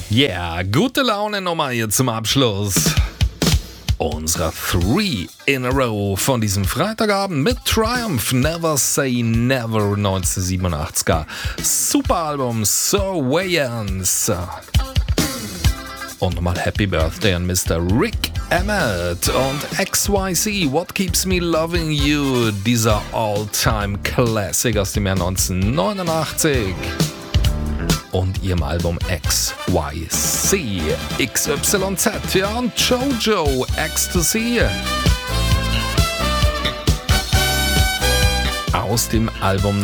Yeah, gute Laune nochmal hier zum Abschluss unserer 3 in a row von diesem Freitagabend mit Triumph, Never Say Never, 1987er Superalbum So Wayans. Und nochmal Happy Birthday an Mr. Rick Emmett und XYZ, What Keeps Me Loving You, dieser All-Time Classic aus dem Jahr 1989. Und ihrem Album XYZ, XYZ, ja, und Jojo, Ecstasy. Aus dem Album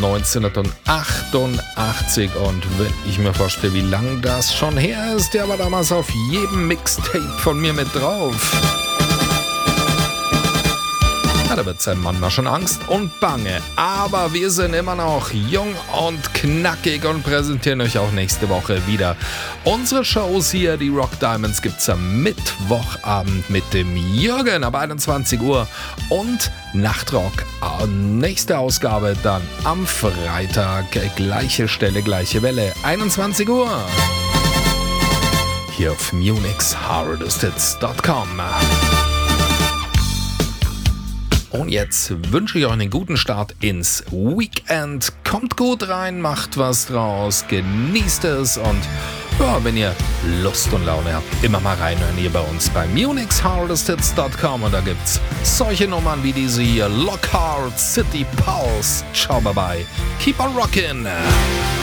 1988, und wenn ich mir vorstelle, wie lang das schon her ist, der war damals auf jedem Mixtape von mir mit drauf. Ja, da wird seinem Mann mal schon Angst und Bange. Aber wir sind immer noch jung und knackig und präsentieren euch auch nächste Woche wieder unsere Shows hier. Die Rock Diamonds gibt's am Mittwochabend mit dem Jürgen ab 21 Uhr und Nachtrock, nächste Ausgabe dann am Freitag. Gleiche Stelle, gleiche Welle, 21 Uhr. Hier auf MunichsHardestHits.com. Und jetzt wünsche ich euch einen guten Start ins Weekend. Kommt gut rein, macht was draus, genießt es und ja, wenn ihr Lust und Laune habt, immer mal reinhören hier bei uns bei MunichsHardestHits.com, und da gibt's solche Nummern wie diese hier, Lockhart, City Pulse. Ciao, bye bye. Keep on rockin'.